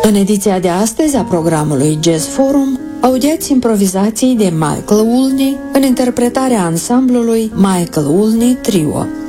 În ediția de astăzi a programului Jazz Forum, audiați improvizații de Michael Woolney în interpretarea ansamblului Michael Woolney Trio.